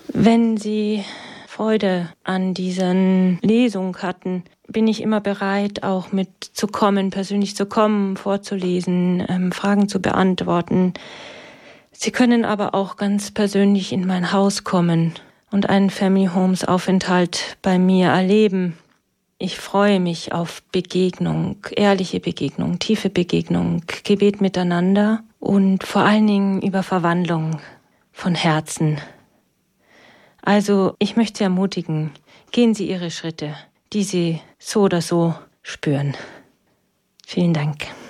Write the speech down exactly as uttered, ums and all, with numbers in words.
Wenn Sie Freude an diesen Lesungen hatten, bin ich immer bereit, auch mitzukommen, persönlich zu kommen, vorzulesen, ähm, Fragen zu beantworten. Sie können aber auch ganz persönlich in mein Haus kommen und einen Family Homes Aufenthalt bei mir erleben. Ich freue mich auf Begegnung, ehrliche Begegnung, tiefe Begegnung, Gebet miteinander und vor allen Dingen über Verwandlung von Herzen. Also ich möchte Sie ermutigen, gehen Sie Ihre Schritte, die Sie so oder so spüren. Vielen Dank.